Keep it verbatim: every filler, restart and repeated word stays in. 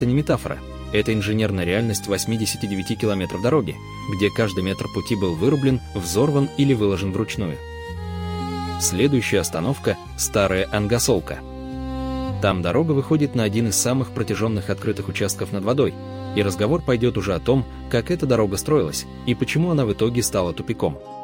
Это не метафора. Это инженерная реальность восьмидесяти девяти километров дороги, где каждый метр пути был вырублен, взорван или выложен вручную. Следующая остановка – Старая Ангасолка. Там дорога выходит на один из самых протяженных открытых участков над водой, и разговор пойдет уже о том, как эта дорога строилась и почему она в итоге стала тупиком.